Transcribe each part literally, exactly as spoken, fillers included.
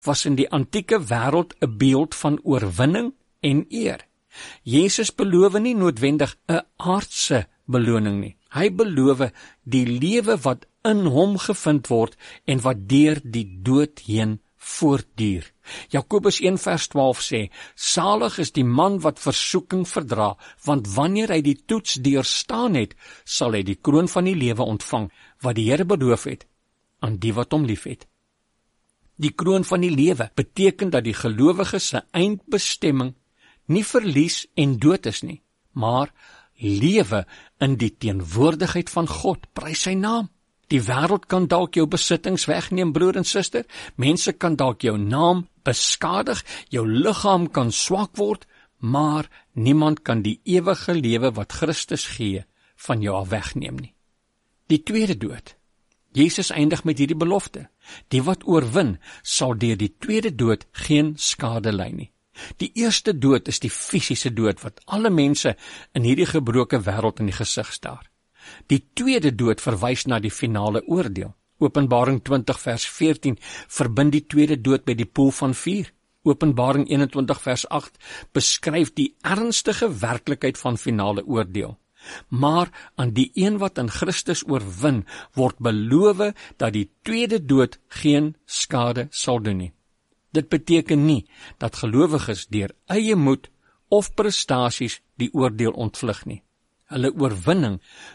was in die antieke wêreld 'n beeld van oorwinning en eer. Jesus beloof nie noodwendig 'n aardse beloning nie. Hy beloof die lewe wat in hom gevind word en wat deur die dood heen voortduur. Jakobus een vers twaalf sê, salig is die man wat versoeking verdra, want wanneer hy die toets deurstaan het, sal hy die kroon van die lewe ontvang, wat die Here beloof het, aan die wat hom liefhet. Die kroon van die lewe beteken dat die gelowige se eindbestemming nie verlies en dood is nie, maar lewe in die teenwoordigheid van God, prys sy naam. Die wêreld kan dalk jou besittings wegneem, broer en suster. Mense kan dalk jou naam beskadig, jou liggaam kan swak word, maar niemand kan die ewige lewe wat Christus gee van jou af wegneem nie. Die tweede dood. Jesus eindig met hierdie belofte. Die wat oorwin, sal deur die tweede dood geen skade ly nie. Die eerste dood is die fisiese dood wat alle mense in hierdie gebroke wêreld in die gesig staar. Die tweede dood verwys na die finale oordeel. Openbaring twintig vers veertien verbind die tweede dood met die poel van vuur. Openbaring eenentwintig vers agt beskryf die ernstige werklikheid van finale oordeel. Maar aan die een wat in Christus oorwin, word beloof dat die tweede dood geen skade sal doen nie. Dit beteken nie dat gelowiges deur eie moed of prestasies die oordeel ontvlug nie. Hulle oorwinning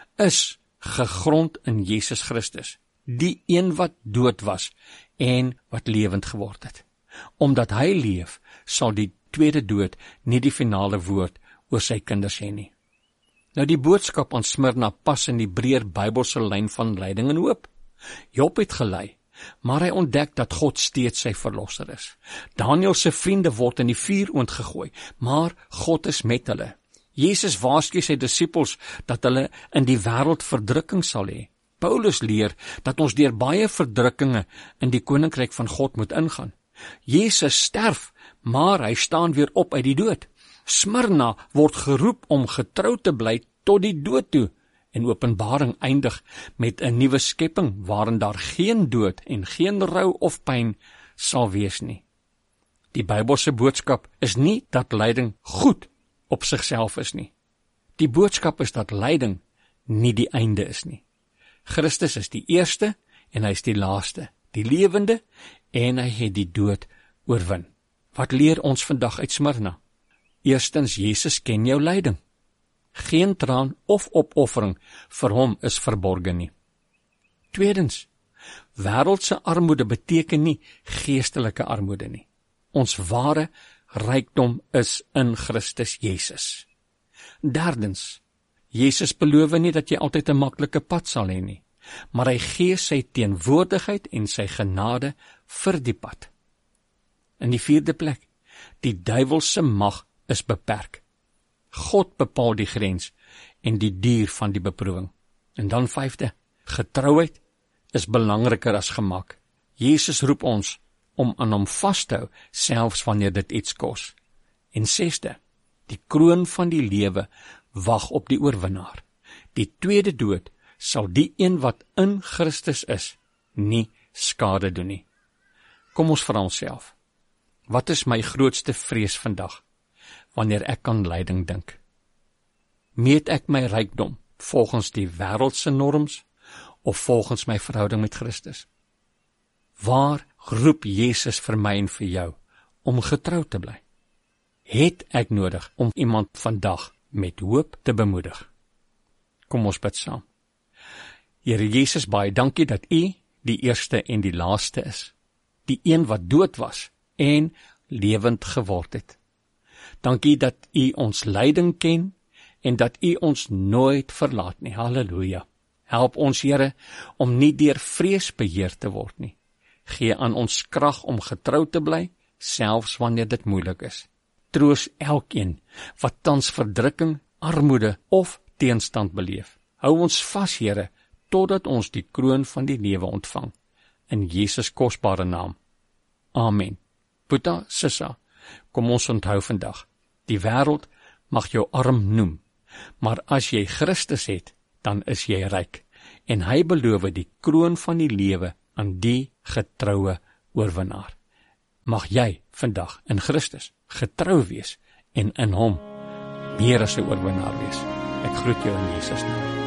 is gegrond in Jesus Christus, die een wat dood was en wat lewend geword het. Omdat hy leef, sal die tweede dood nie die finale woord oor sy kinders hê nie. Nou die boodskap aan Smyrna pas in die breër Bybelse lyn van lyding en hoop. Job het gelei, maar hy ontdek dat God steeds sy verlosser is. Daniël se vriende word in die vuuroond gegooi, maar God is met hulle. Jesus waarsku sy disippels dat hulle in die wêreld verdrukking sal hê. Paulus leer dat ons deur baie verdrukkinge in die koninkryk van God moet ingaan. Jesus sterf, maar hy staan weer op uit die dood. Smyrna word geroep om getrou te bly tot die dood toe, en Openbaring eindig met 'n nuwe skepping waarin daar geen dood en geen rou of pyn sal wees nie. Die Bybelse boodskap is nie dat lyding goed op sigself is nie. Die boodskap is dat lyding nie die einde is nie. Christus is die eerste en hy is die laaste, die lewende, en hy het die dood oorwin. Wat leer ons vandag uit Smyrna? Eerstens, Jesus ken jou lyding. Geen traan of opoffering vir hom is verborge nie. Tweedens, wêreldse armoede beteken nie geestelike armoede nie. Ons ware rykdom is in Christus Jesus. Derdens, Jesus beloof nie dat jy altyd 'n maklike pad sal hê nie, maar hy gee sy teenwoordigheid en sy genade vir die pad. In die vierde plek, die duiwelse mag is beperk. God bepaal die grens en die duur van die beproewing. En dan vyfde, getrouheid is belangriker as gemak. Jesus roep ons om aan hom vas te hou, selfs wanneer dit iets kos. En sesde, die kroon van die lewe wag op die oorwinnaar. Die tweede dood sal die een wat in Christus is, nie skade doen nie. Kom ons vra onsself, wat is my grootste vrees vandag, wanneer ek aan lyding dink? Meet ek my rykdom volgens die wêreldse norms, of volgens my verhouding met Christus? Waar roep Jesus vir my en vir jou om getrou te bly? Het ek nodig om iemand vandag met hoop te bemoedig? Kom ons bid saam. Here Jesus, baie dankie dat U die eerste en die laaste is, die een wat dood was en lewend geword het. Dankie dat U ons lyding ken en dat U ons nooit verlaat nie. Halleluja. Help ons, Here, om nie deur vrees beheer te word nie. Gee aan ons krag om getrou te bly, selfs wanneer dit moeilik is. Troos elkeen wat tans verdrukking, armoede of teenstand beleef. Hou ons vas, Here, totdat ons die kroon van die lewe ontvang. In Jesus kosbare naam. Amen. Boeta, Sissa, kom ons onthou vandag, die wêreld mag jou arm noem, maar as jy Christus het, dan is jy ryk, en hy beloof die kroon van die lewe aan die getroue oorwinnaar. mag jy vandag in Christus getrou wees en in hom meer as 'n oorwinnaar wees. Ek groet jou in Jesus naam.